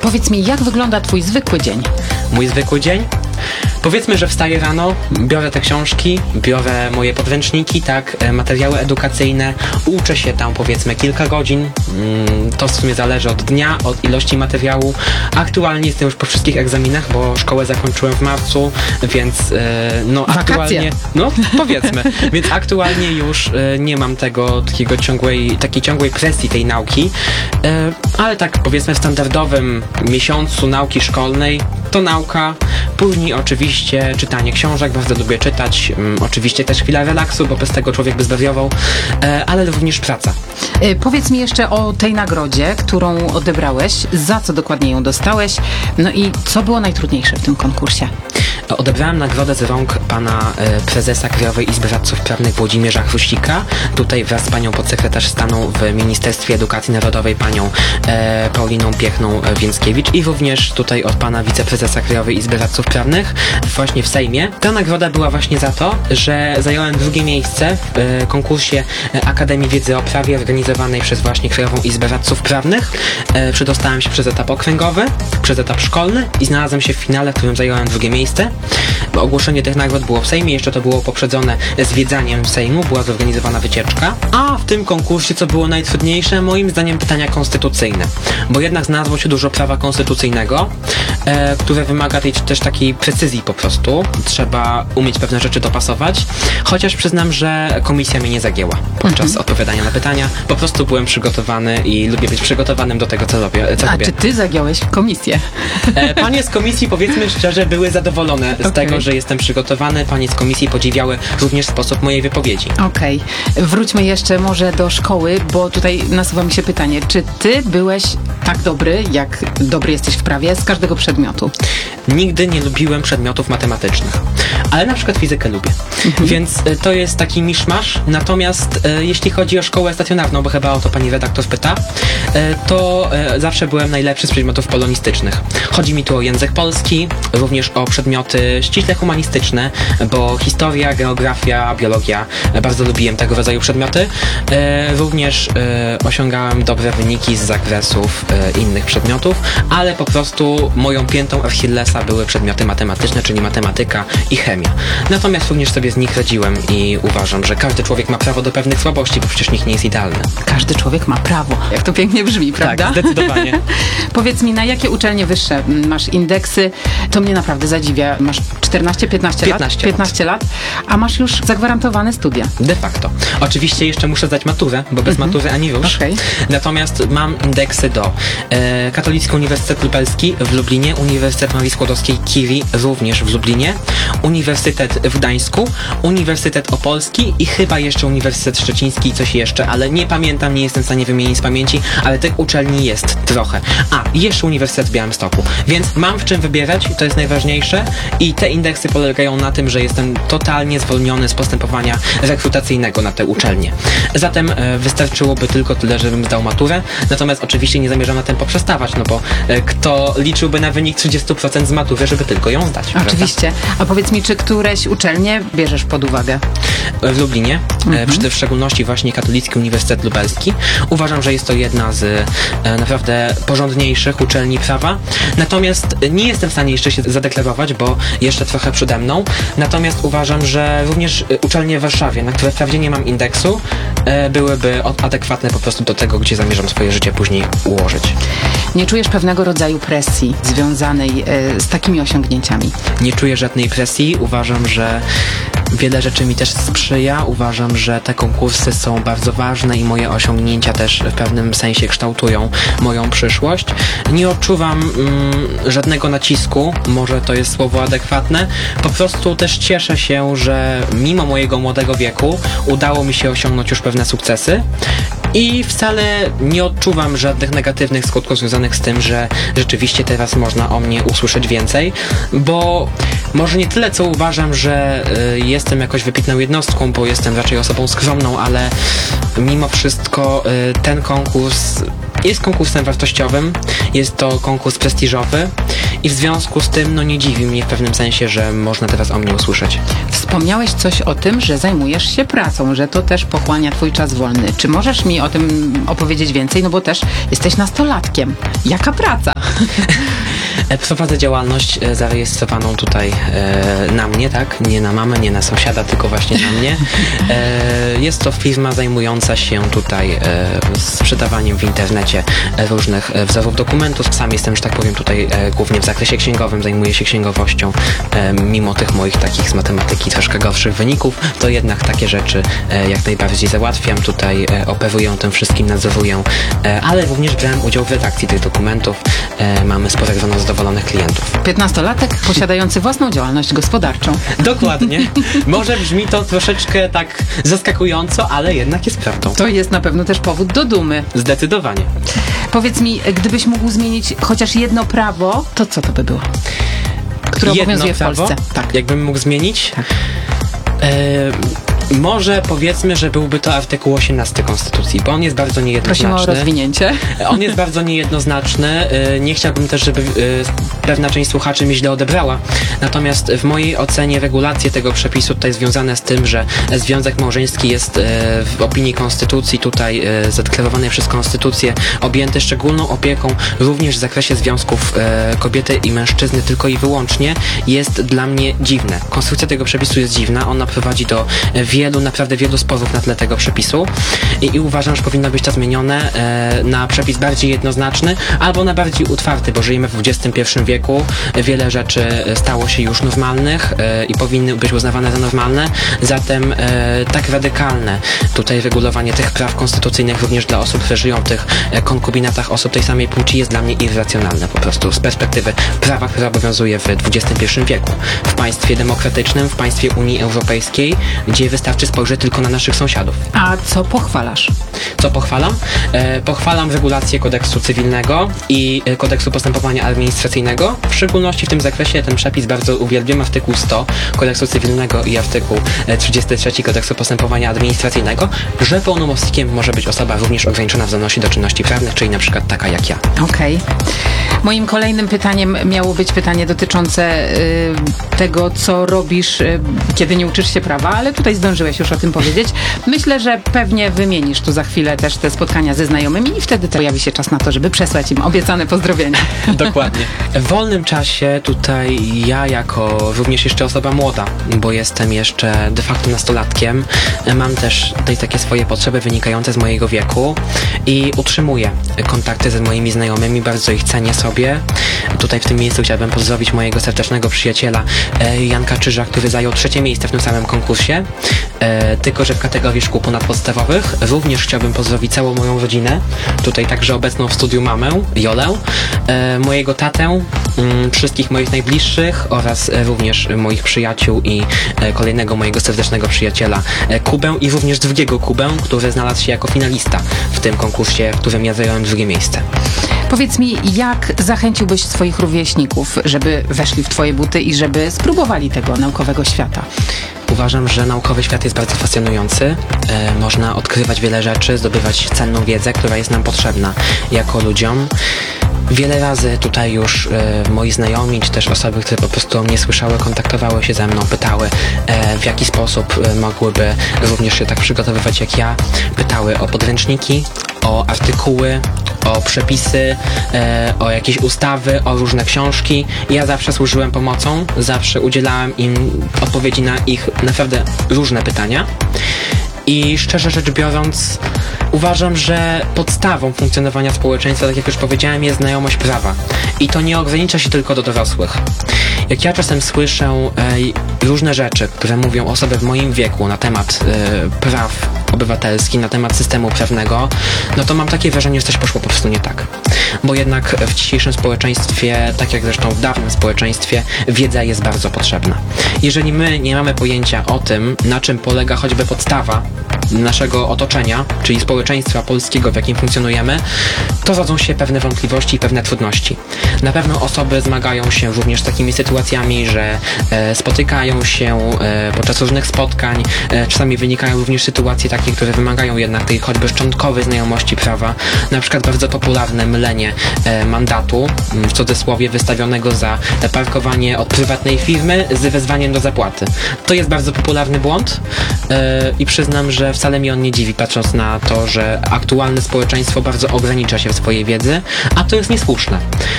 Powiedz mi, jak wygląda twój zwykły dzień? Mój zwykły dzień? Powiedzmy, że wstaję rano, biorę te książki, biorę moje podręczniki, tak, materiały edukacyjne, uczę się tam powiedzmy kilka godzin, to w sumie zależy od dnia, od ilości materiału. Aktualnie jestem już po wszystkich egzaminach, bo szkołę zakończyłem w marcu, więc aktualnie, powiedzmy, więc aktualnie już nie mam takiej ciągłej presji tej nauki, ale tak powiedzmy w standardowym miesiącu nauki szkolnej to nauka, później oczywiście czytanie książek, bardzo lubię czytać, oczywiście też chwila relaksu, bo bez tego człowiek by zwariował, ale również praca. Powiedz mi jeszcze o tej nagrodzie, którą odebrałeś, za co dokładnie ją dostałeś, no i co było najtrudniejsze w tym konkursie? Odebrałem nagrodę z rąk pana prezesa Krajowej Izby Radców Prawnych Włodzimierza Chruścika. Tutaj wraz z panią podsekretarz stanu w Ministerstwie Edukacji Narodowej, panią Pauliną Piechną-Więckiewicz i również tutaj od pana wiceprezesa Krajowej Izby Radców Prawnych właśnie w Sejmie. Ta nagroda była właśnie za to, że zająłem drugie miejsce w konkursie Akademii Wiedzy o Prawie organizowanej przez właśnie Krajową Izbę Radców Prawnych. Przedostałem się przez etap okręgowy, przez etap szkolny i znalazłem się w finale, w którym zająłem drugie miejsce. Ogłoszenie tych nagród było w Sejmie, jeszcze to było poprzedzone zwiedzaniem Sejmu, była zorganizowana wycieczka. A w tym konkursie, co było najtrudniejsze, moim zdaniem pytania konstytucyjne, bo jednak znalazło się dużo prawa konstytucyjnego, które wymaga też takiej precyzji po prostu. Trzeba umieć pewne rzeczy dopasować, chociaż przyznam, że komisja mnie nie zagięła podczas odpowiadania na pytania. Po prostu byłem przygotowany i lubię być przygotowanym do tego, co robię. Czy ty zagiąłeś komisję? Panie z komisji, powiedzmy szczerze, były zadowolone z tego, że jestem przygotowany. Panie z komisji podziwiały również sposób mojej wypowiedzi. Okej. Wróćmy jeszcze może do szkoły, bo tutaj nasuwa mi się pytanie, czy ty byłeś tak dobry, jak dobry jesteś w prawie z każdego przedmiotu? Nigdy nie lubiłem przedmiotów matematycznych, ale na przykład fizykę lubię, więc to jest taki miszmasz. Natomiast jeśli chodzi o szkołę stacjonarną, bo chyba o to pani redaktor pyta, to zawsze byłem najlepszy z przedmiotów polonistycznych. Chodzi mi tu o język polski, również o przedmioty ściśle humanistyczne, bo historia, geografia, biologia, bardzo lubiłem tego rodzaju przedmioty. Również osiągałem dobre wyniki z zakresów innych przedmiotów, ale po prostu moją piętą Achillesa były przedmioty matematyczne, czyli matematyka i chemia. Natomiast również sobie z nich radziłem i uważam, że każdy człowiek ma prawo do pewnych słabości, bo przecież nikt nie jest idealny. Każdy człowiek ma prawo. Jak to pięknie brzmi, prawda? Tak, zdecydowanie. Powiedz mi, na jakie uczelnie wyższe masz indeksy? To mnie naprawdę zadziwia. Masz 14-15 lat? 15 lat. A masz już zagwarantowane studia. De facto. Oczywiście jeszcze muszę zdać maturę, bo bez matury ani rusz. Okay. Natomiast mam indeksy do Katolicki Uniwersytet Lubelski w Lublinie, Uniwersytet Marii Skłodowskiej-Curie również w Lublinie, Uniwersytet w Gdańsku, Uniwersytet Opolski i chyba jeszcze Uniwersytet Szczeciński i coś jeszcze, ale nie pamiętam, nie jestem w stanie wymienić z pamięci, ale tych uczelni jest trochę. A, jeszcze Uniwersytet w Białymstoku. Więc mam w czym wybierać, to jest najważniejsze i te indeksy polegają na tym, że jestem totalnie zwolniony z postępowania rekrutacyjnego na te uczelnie. Zatem wystarczyłoby tylko tyle, żebym zdał maturę, natomiast oczywiście nie zamierzam na tym poprzestawać, no bo kto liczyłby na wynik 30% z matury, żeby tylko ją zdać. Oczywiście. Prawda? A powiedz mi, czy któreś uczelnie bierzesz pod uwagę? W Lublinie, w szczególności właśnie Katolicki Uniwersytet Lubelski. Uważam, że jest to jedna z naprawdę porządniejszych uczelni prawa. Natomiast nie jestem w stanie jeszcze się zadeklarować, bo jeszcze trochę przede mną. Natomiast uważam, że również uczelnie w Warszawie, na które wprawdzie nie mam indeksu, byłyby adekwatne po prostu do tego, gdzie zamierzam swoje życie później ułożyć. Nie czujesz pewnego rodzaju presji związanej z takimi osiągnięciami? Nie czuję żadnej presji. Uważam, że wiele rzeczy mi też sprzyja. Uważam, że te konkursy są bardzo ważne i moje osiągnięcia też w pewnym sensie kształtują moją przyszłość. Nie odczuwam żadnego nacisku, może to jest słowo adekwatne. Po prostu też cieszę się, że mimo mojego młodego wieku udało mi się osiągnąć już pewne sukcesy i wcale nie odczuwam żadnych negatywnych skutków związanych z tym, że rzeczywiście teraz można o mnie usłyszeć więcej, bo może nie tyle, co uważam, że jestem jakoś wybitną jednostką, bo jestem raczej osobą skromną, ale mimo wszystko ten konkurs jest konkursem wartościowym, jest to konkurs prestiżowy i w związku z tym nie dziwi mnie w pewnym sensie, że można teraz o mnie usłyszeć. Wspomniałeś coś o tym, że zajmujesz się pracą, że to też pochłania twój czas wolny. Czy możesz mi o tym opowiedzieć więcej? No bo też jesteś nastolatkiem. Jaka praca? Prowadzę działalność zarejestrowaną tutaj na mnie, tak? Nie na mamę, nie na sąsiada, tylko właśnie na mnie. Jest to firma zajmująca się tutaj sprzedawaniem w internecie różnych wzorów dokumentów. Sam jestem, że tak powiem, tutaj głównie w zakresie księgowym, zajmuję się księgowością. Mimo tych moich takich z matematyki troszkę gorszych wyników, to jednak takie rzeczy jak najbardziej załatwiam. Tutaj operuję tym wszystkim, nadzoruję, ale również brałem udział w redakcji tych dokumentów. Mamy sporo grono zadowolonych klientów. 15-latek posiadający własną działalność gospodarczą. Dokładnie. Może brzmi to troszeczkę tak zaskakująco, ale jednak jest prawdą. To jest na pewno też powód do dumy. Zdecydowanie. Powiedz mi, gdybyś mógł zmienić chociaż jedno prawo, to co to by było? Które obowiązuje w Polsce. Tak. Jakbym mógł zmienić? Tak. Może powiedzmy, że byłby to artykuł 18 Konstytucji, bo on jest bardzo niejednoznaczny. Prosimy o rozwinięcie. On jest bardzo niejednoznaczny. Nie chciałbym też, żeby pewna część słuchaczy mi źle odebrała. Natomiast w mojej ocenie regulacje tego przepisu tutaj związane z tym, że związek małżeński jest w opinii Konstytucji tutaj zadeklarowanej przez Konstytucję objęty szczególną opieką również w zakresie związków kobiety i mężczyzny tylko i wyłącznie, jest dla mnie dziwne. Konstrukcja tego przepisu jest dziwna. Ona prowadzi do naprawdę wielu sporów na tle tego przepisu i uważam, że powinno być to zmienione na przepis bardziej jednoznaczny albo na bardziej utwarty, bo żyjemy w XXI wieku, wiele rzeczy stało się już normalnych i powinny być uznawane za normalne, zatem tak radykalne tutaj regulowanie tych praw konstytucyjnych również dla osób, które żyją w tych konkubinatach osób tej samej płci jest dla mnie irracjonalne po prostu z perspektywy prawa, które obowiązuje w XXI wieku. W państwie demokratycznym, w państwie Unii Europejskiej, gdzie wystarczy spojrzeć tylko na naszych sąsiadów. A co pochwalasz? Co pochwalam? Pochwalam regulację kodeksu cywilnego i kodeksu postępowania administracyjnego. W szczególności w tym zakresie ten przepis bardzo uwielbiam, artykuł 100 kodeksu cywilnego i artykuł 33 kodeksu postępowania administracyjnego, że pełnomocnikiem może być osoba również ograniczona w zdolności do czynności prawnych, czyli na przykład taka jak ja. Okej. Moim kolejnym pytaniem miało być pytanie dotyczące tego, co robisz, kiedy nie uczysz się prawa, ale tutaj zdążyłeś już o tym powiedzieć. Myślę, że pewnie wymienisz tu za chwilę też te spotkania ze znajomymi i wtedy pojawi się czas na to, żeby przesłać im obiecane pozdrowienia. Dokładnie. W wolnym czasie tutaj ja jako również jeszcze osoba młoda, bo jestem jeszcze de facto nastolatkiem, mam też tutaj takie swoje potrzeby wynikające z mojego wieku i utrzymuję kontakty ze moimi znajomymi, bardzo ich cenię sobie. Tutaj w tym miejscu chciałbym pozdrowić mojego serdecznego przyjaciela Janka Czyża, który zajął 3. miejsce w tym samym konkursie, tylko że w kategorii szkół ponadpodstawowych. Również chciałbym pozdrowić całą moją rodzinę, tutaj także obecną w studiu mamę, Jolę, mojego tatę, wszystkich moich najbliższych oraz również moich przyjaciół i kolejnego mojego serdecznego przyjaciela Kubę i również drugiego Kubę, który znalazł się jako finalista w tym konkursie, w którym ja zająłem 2. miejsce. Powiedz mi, jak zachęciłbyś swoich rówieśników, żeby weszli w twoje buty i żeby spróbowali tego naukowego świata? Uważam, że naukowy świat jest bardzo fascynujący. Można odkrywać wiele rzeczy, zdobywać cenną wiedzę, która jest nam potrzebna jako ludziom. Wiele razy tutaj już moi znajomi, czy też osoby, które po prostu o mnie słyszały, kontaktowały się ze mną, pytały w jaki sposób mogłyby również się tak przygotowywać jak ja. Pytały o podręczniki, o artykuły, o przepisy, o jakieś ustawy, o różne książki. Ja zawsze służyłem pomocą, zawsze udzielałem im odpowiedzi na ich naprawdę różne pytania. I szczerze rzecz biorąc, uważam, że podstawą funkcjonowania społeczeństwa, tak jak już powiedziałem, jest znajomość prawa. I to nie ogranicza się tylko do dorosłych. Jak ja czasem słyszę różne rzeczy, które mówią osoby w moim wieku na temat praw obywatelskich, na temat systemu prawnego, no to mam takie wrażenie, że coś poszło po prostu nie tak. Bo jednak w dzisiejszym społeczeństwie, tak jak zresztą w dawnym społeczeństwie, wiedza jest bardzo potrzebna. Jeżeli my nie mamy pojęcia o tym, na czym polega choćby podstawa naszego otoczenia, czyli społeczeństwa polskiego, w jakim funkcjonujemy, to rodzą się pewne wątpliwości i pewne trudności. Na pewno osoby zmagają się również z takimi sytuacjami, że spotykają się podczas różnych spotkań, czasami wynikają również sytuacje takie, które wymagają jednak tej choćby szczątkowej znajomości prawa, na przykład bardzo popularne mylenie mandatu, w cudzysłowie wystawionego za parkowanie od prywatnej firmy z wezwaniem do zapłaty. To jest bardzo popularny błąd i przyznam, że wcale mnie on nie dziwi, patrząc na to, że aktualne społeczeństwo bardzo ogranicza się w swojej wiedzy, a to jest niesłuszne.